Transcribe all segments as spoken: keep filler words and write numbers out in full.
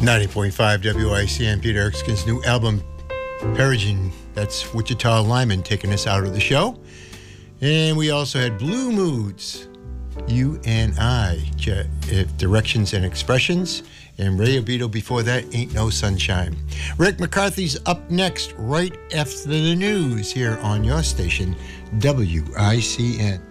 ninety point five W I C N, Peter Erskine's new album, Peregrine. That's Wichita Lyman taking us out of the show. And we also had Blue Moods, You and I, Directions and Expressions. And Ray Obito before that, Ain't No Sunshine. Rick McCarthy's up next, right after the news here on your station, W I C N.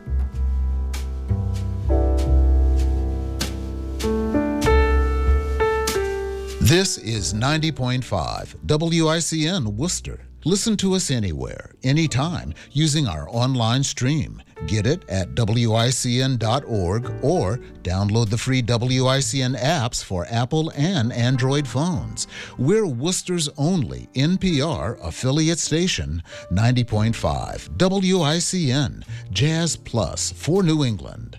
This is ninety point five W I C N Worcester. Listen to us anywhere, anytime, using our online stream. Get it at W I C N dot org or download the free W I C N apps for Apple and Android phones. We're Worcester's only N P R affiliate station, ninety point five W I C N, Jazz Plus for New England.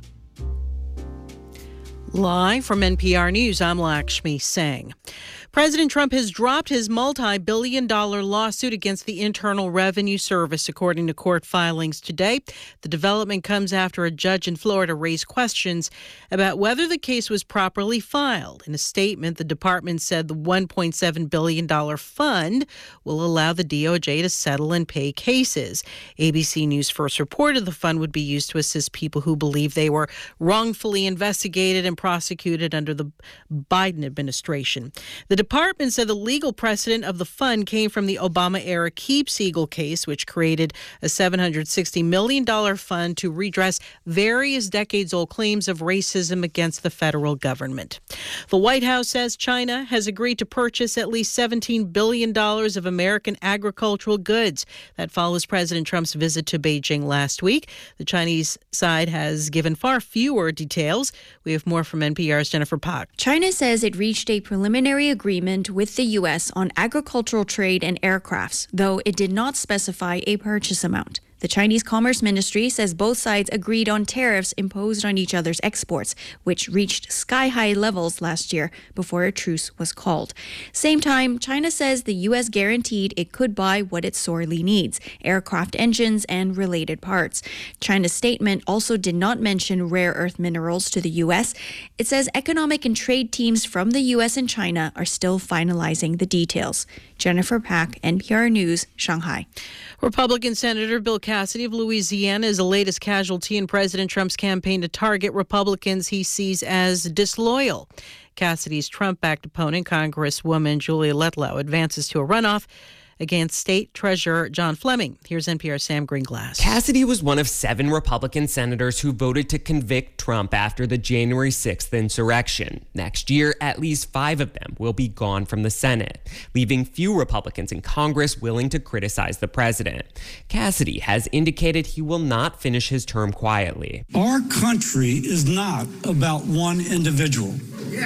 Live from N P R News, I'm Lakshmi Singh. President Trump has dropped his multi-billion dollar lawsuit against the Internal Revenue Service, according to court filings today. The development comes after a judge in Florida raised questions about whether the case was properly filed. In a statement, the department said the one point seven billion dollars fund will allow the D O J to settle and pay cases. A B C News first reported the fund would be used to assist people who believe they were wrongfully investigated and prosecuted under the Biden administration. The department said the legal precedent of the fund came from the Obama-era Keep Siegel case, which created a seven hundred sixty million dollars fund to redress various decades-old claims of racism against the federal government. The White House says China has agreed to purchase at least seventeen billion dollars of American agricultural goods. That follows President Trump's visit to Beijing last week. The Chinese side has given far fewer details. We have more from N P R's Jennifer Pak. China says it reached a preliminary agreement with the U S on agricultural trade and aircrafts, though it did not specify a purchase amount. The Chinese Commerce Ministry says both sides agreed on tariffs imposed on each other's exports, which reached sky-high levels last year before a truce was called. Same time, China says the U S guaranteed it could buy what it sorely needs, aircraft engines and related parts. China's statement also did not mention rare earth minerals to the U S. It says economic and trade teams from the U S and China are still finalizing the details. Jennifer Pak, N P R News, Shanghai. Republican Senator Bill Cassidy of Louisiana is the latest casualty in President Trump's campaign to target Republicans he sees as disloyal. Cassidy's Trump-backed opponent, Congresswoman Julia Letlow, advances to a runoff against State Treasurer John Fleming. Here's N P R's Sam Greenglass. Cassidy was one of seven Republican senators who voted to convict Trump after the January sixth insurrection. Next year, at least five of them will be gone from the Senate, leaving few Republicans in Congress willing to criticize the president. Cassidy has indicated he will not finish his term quietly. Our country is not about one individual. Yeah.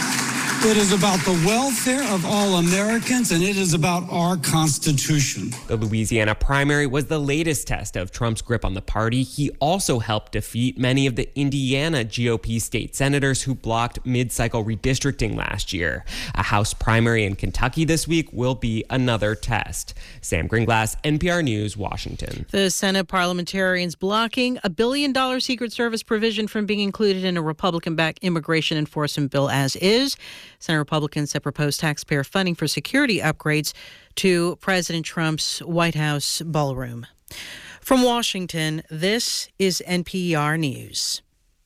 It is about the welfare of all Americans, and it is about our Constitution. The Louisiana primary was the latest test of Trump's grip on the party. He also helped defeat many of the Indiana G O P state senators who blocked mid-cycle redistricting last year. A House primary in Kentucky this week will be another test. Sam Greenglass, N P R News, Washington. The Senate parliamentarians blocking a billion-dollar Secret Service provision from being included in a Republican-backed immigration enforcement bill as is. Senate Republicans have proposed taxpayer funding for security upgrades to President Trump's White House ballroom. From Washington, this is N P R News.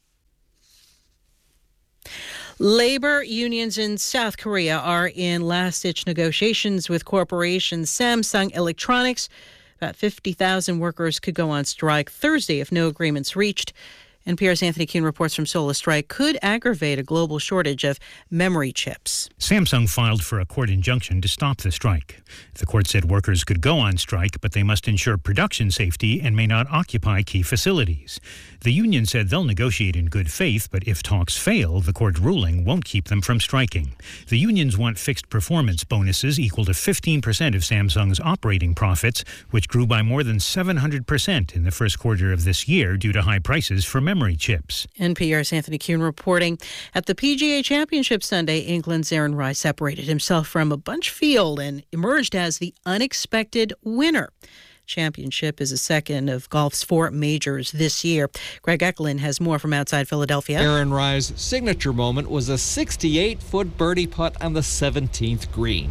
Labor unions in South Korea are in last-ditch negotiations with corporation Samsung Electronics. About fifty thousand workers could go on strike Thursday if no agreement's reached. N P R's Anthony Kuhn reports from Seoul. A strike could aggravate a global shortage of memory chips. Samsung filed for a court injunction to stop the strike. The court said workers could go on strike, but they must ensure production safety and may not occupy key facilities. The union said they'll negotiate in good faith, but if talks fail, the court ruling won't keep them from striking. The unions want fixed performance bonuses equal to fifteen percent of Samsung's operating profits, which grew by more than seven hundred percent in the first quarter of this year due to high prices for memory chips. N P R's Anthony Kuhn reporting. At the P G A Championship Sunday, England's Aaron Rice separated himself from a bunch field and emerged as the unexpected winner. Championship is the second of golf's four majors this year. Greg Eklund has more from outside Philadelphia. Aaron Rye's signature moment was a sixty-eight-foot birdie putt on the seventeenth green.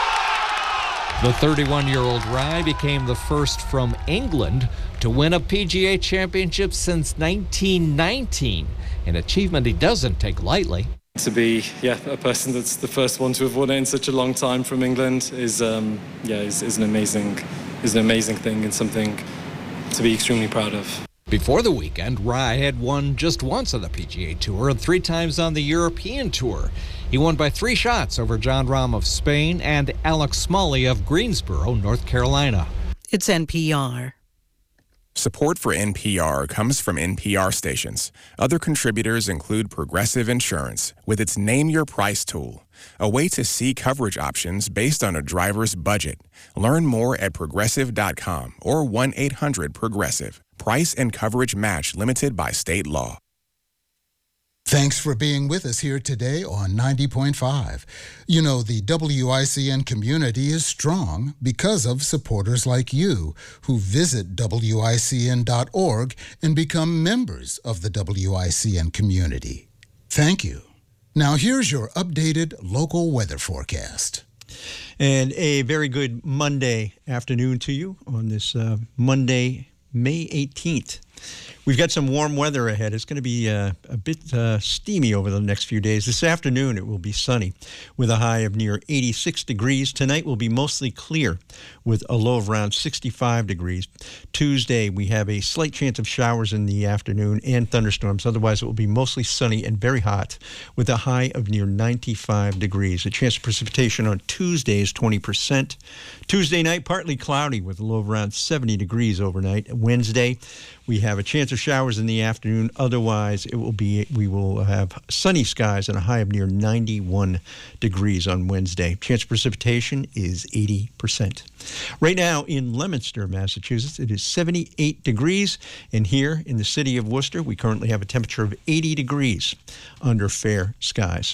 The thirty-one-year-old Rye became the first from England to win a P G A championship since nineteen nineteen, an achievement he doesn't take lightly. To be, yeah, a person that's the first one to have won it in such a long time from England is, um, yeah, is, is an amazing, is an amazing thing and something to be extremely proud of. Before the weekend, Rye had won just once on the P G A Tour and three times on the European Tour. He won by three shots over Jon Rahm of Spain and Alex Smalley of Greensboro, North Carolina. It's N P R. Support for N P R comes from N P R stations. Other contributors include Progressive Insurance with its Name Your Price tool, a way to see coverage options based on a driver's budget. Learn more at progressive dot com or one eight hundred progressive. Price and coverage match limited by state law. Thanks for being with us here today on ninety point five. You know, the W I C N community is strong because of supporters like you who visit W I C N dot org and become members of the W I C N community. Thank you. Now here's your updated local weather forecast. And a very good Monday afternoon to you on this uh, Monday, May eighteenth. We've got some warm weather ahead. It's going to be uh, a bit uh, steamy over the next few days. This afternoon, it will be sunny with a high of near eighty-six degrees. Tonight will be mostly clear with a low of around sixty-five degrees. Tuesday, we have a slight chance of showers in the afternoon and thunderstorms. Otherwise, it will be mostly sunny and very hot with a high of near ninety-five degrees. A chance of precipitation on Tuesday is twenty percent. Tuesday night, partly cloudy with a low of around seventy degrees overnight. Wednesday, we have a chance of showers in the afternoon. Otherwise, it will be we will have sunny skies and a high of near ninety-one degrees on Wednesday. Chance of precipitation is eighty percent. Right now in Leominster, Massachusetts, it is seventy-eight degrees. And here in the city of Worcester, we currently have a temperature of eighty degrees under fair skies.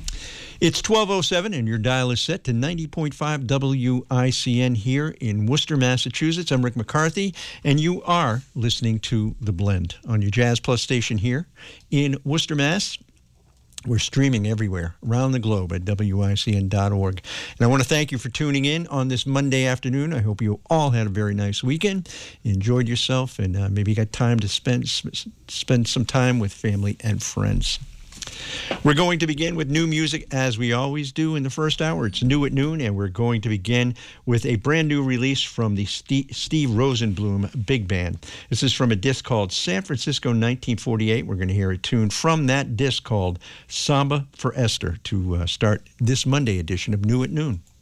It's twelve oh seven, and your dial is set to ninety point five W I C N here in Worcester, Massachusetts. I'm Rick McCarthy, and you are listening to The Blend on your Jazz Plus station here in Worcester, Mass. We're streaming everywhere around the globe at W I C N dot org. And I want to thank you for tuning in on this Monday afternoon. I hope you all had a very nice weekend, enjoyed yourself, and uh, maybe got time to spend spend some time with family and friends. We're going to begin with new music as we always do in the first hour. It's New at Noon, and we're going to begin with a brand new release from the Steve, Steve Rosenblum Big Band. This is from a disc called San Francisco nineteen forty-eight. We're going to hear a tune from that disc called Samba for Esther to uh, start this Monday edition of New at Noon.